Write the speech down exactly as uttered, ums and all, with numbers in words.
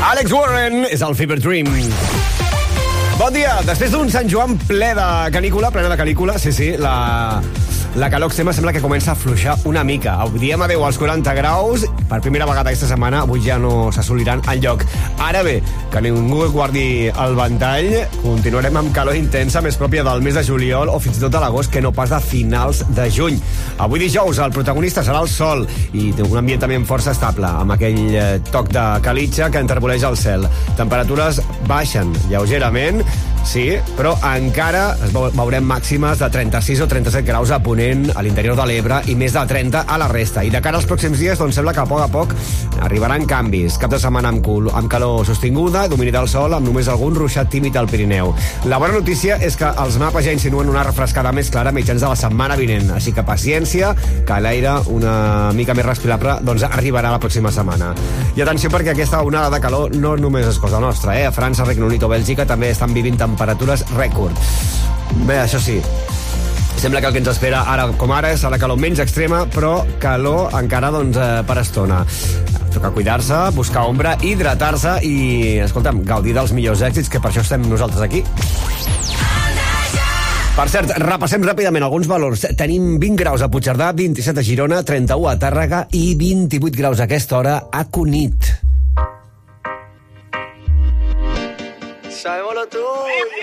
Alex Warren és el Fever Dream. Bon dia. Després d'un Sant Joan ple de canícula, plena de canícula, sí, sí, la, la calor extrema sembla que comença a afluixar una mica. Avui diem adeu als quaranta graus. Per primera vegada aquesta setmana, avui ja no s'assoliran enlloc. Ara bé, que ningú guardi el ventall, continuarem amb calor intensa més pròpia del mes de juliol o fins i tot de l'agost, que no pas de finals de juny. Avui dijous el protagonista serà el sol i un ambient també força estable, amb aquell toc de calitja que enterboleix el cel. Temperatures baixen lleugerament, sí, però encara es veurem màximes de trenta-sis o trenta-set graus a Ponent, a l'interior de l'Ebre, i més de trenta a la resta. I de cara als pròxims dies, doncs sembla que a poc a poc arribaran canvis. Cap de setmana amb, cul, amb calor sostinguda, dominarà el sol amb només algun ruixat tímid al Pirineu. La bona notícia és que els mapes ja insinuen una refrescada més clara a mitjans de la setmana vinent, així que paciència, que l'aire una mica més respirable doncs arribarà la pròxima setmana. I atenció, perquè aquesta onada de calor no només és cosa nostra, eh? A França, Regne Unit o Bèlgica també estan vivint temperatures rècord. Bé, això sí, sembla que el que ens espera ara com ara és la calor menys extrema, però calor encara doncs, eh, per estona. Toca cuidar-se, buscar ombra, hidratar-se i, escolta'm, gaudir dels millors èxits, que per això estem nosaltres aquí. Per cert, repassem ràpidament alguns valors. Tenim vint graus a Puigcerdà, vint-i-set a Girona, trenta-u a Tàrrega i vint-i-vuit graus a aquesta hora a Cunit. Sabemos lo tuyo.